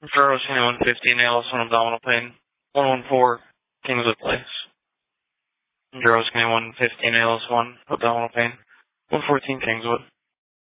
Jarvis County 115, ALS 1 abdominal pain. 114, Kingswood Place. Jarvis County 115, ALS 1 abdominal pain. 114, Kingswood.